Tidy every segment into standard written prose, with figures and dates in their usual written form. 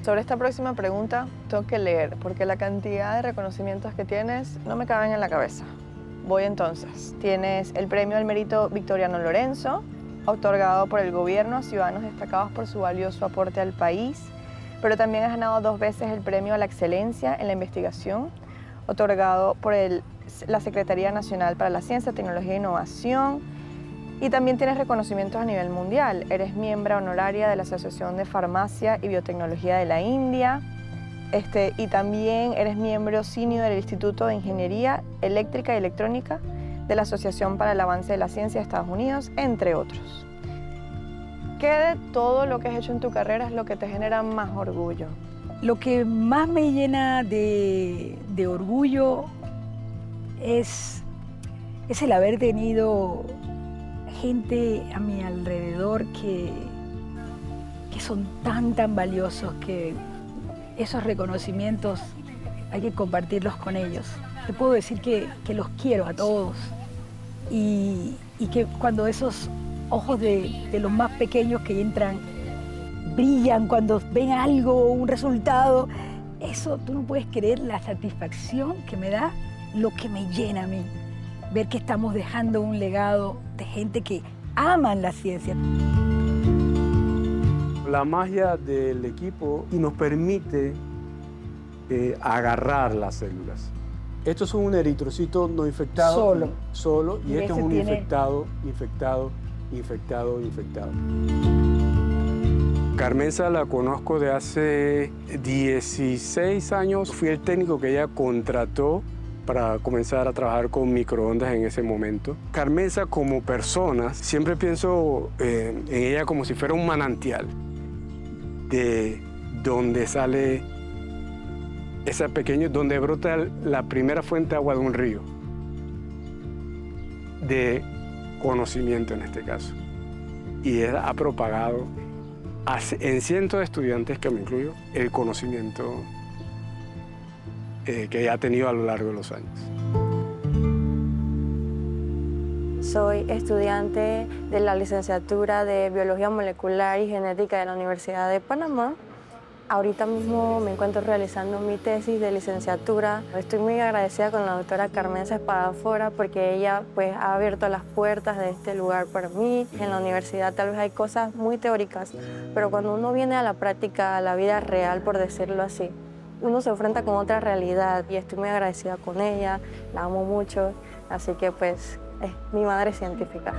Sobre esta próxima pregunta, tengo que leer, porque la cantidad de reconocimientos que tienes no me caben en la cabeza. Voy entonces. Tienes el Premio al Mérito Victoriano Lorenzo, otorgado por el gobierno a ciudadanos destacados por su valioso aporte al país, pero también has ganado 2 veces el Premio a la Excelencia en la Investigación, otorgado por la Secretaría Nacional para la Ciencia, Tecnología e Innovación, y también tienes reconocimientos a nivel mundial. Eres miembro honoraria de la Asociación de Farmacia y Biotecnología de la India, y también eres miembro senior del Instituto de Ingeniería Eléctrica y Electrónica de la Asociación para el Avance de la Ciencia de Estados Unidos, entre otros. ¿Qué de todo lo que has hecho en tu carrera es lo que te genera más orgullo? Lo que más me llena de orgullo es el haber tenido gente a mi alrededor que son tan valiosos, que esos reconocimientos hay que compartirlos con ellos. Te puedo decir que los quiero a todos y que cuando esos ojos de los más pequeños que entran brillan cuando ven algo, un resultado, eso tú no puedes creer la satisfacción que me da, lo que me llena a mí. Ver que estamos dejando un legado de gente que aman la ciencia. La magia del equipo nos permite agarrar las células. Estos son un eritrocito no infectado. Solo. Y este es un infectado. Carmenza la conozco de hace 16 años. Fui el técnico que ella contrató para comenzar a trabajar con microondas en ese momento. Carmenza como persona, siempre pienso en ella como si fuera un manantial de donde sale ese pequeño, donde brota la primera fuente de agua de un río, de conocimiento en este caso. Y él ha propagado en cientos de estudiantes, que me incluyo, el conocimiento que ha tenido a lo largo de los años. Soy estudiante de la licenciatura de Biología Molecular y Genética de la Universidad de Panamá. Ahorita mismo me encuentro realizando mi tesis de licenciatura. Estoy muy agradecida con la doctora Carmenza Espadafora porque ella pues, ha abierto las puertas de este lugar para mí. En la universidad tal vez hay cosas muy teóricas, pero cuando uno viene a la práctica, a la vida real, por decirlo así, uno se enfrenta con otra realidad y estoy muy agradecida con ella, la amo mucho, así que pues es mi madre científica.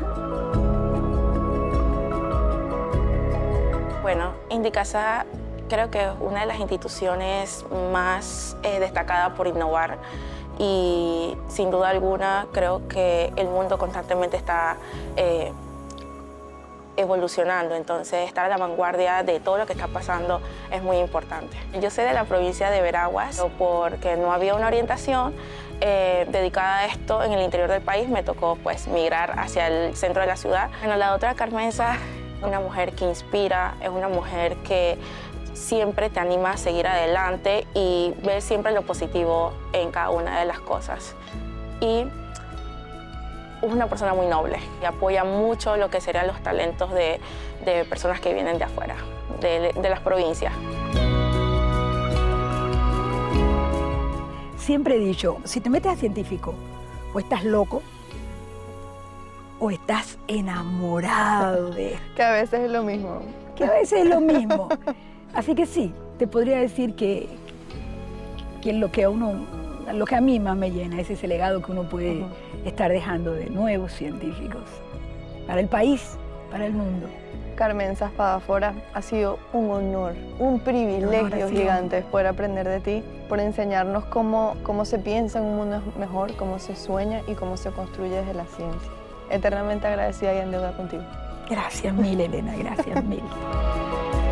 Bueno, Indicasa creo que es una de las instituciones más destacadas por innovar y sin duda alguna creo que el mundo constantemente está evolucionando, entonces estar a la vanguardia de todo lo que está pasando es muy importante. Yo soy de la provincia de Veraguas, porque no había una orientación dedicada a esto en el interior del país, me tocó pues migrar hacia el centro de la ciudad. Bueno, la doctora Carmenza es una mujer que inspira, es una mujer que siempre te anima a seguir adelante y ver siempre lo positivo en cada una de las cosas. Y es una persona muy noble y apoya mucho lo que serían los talentos de personas que vienen de afuera, de las provincias. Siempre he dicho, si te metes a científico, o estás loco, o estás enamorado de esto. Que a veces es lo mismo. Que a veces es lo mismo. Así que sí, te podría decir que lo que a mí más me llena es ese legado que uno puede estar dejando de nuevos científicos para el país, para el mundo. Carmenza Espadafora, ha sido un honor, un privilegio gigante poder aprender de ti, por enseñarnos cómo se piensa en un mundo mejor, cómo se sueña y cómo se construye desde la ciencia. Eternamente agradecida y en deuda contigo. Gracias mil, Elena, gracias mil.